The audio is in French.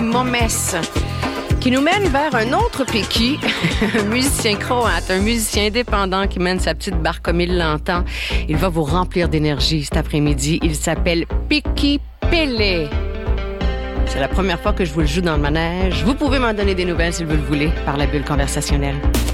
Momes, qui nous mène vers un autre Piki, un musicien croate, un musicien indépendant qui mène sa petite barque comme il l'entend. Il va vous remplir d'énergie cet après-midi. Il s'appelle Piki Pele. C'est la première fois que je vous le joue dans le manège. Vous pouvez m'en donner des nouvelles si vous le voulez par la bulle conversationnelle.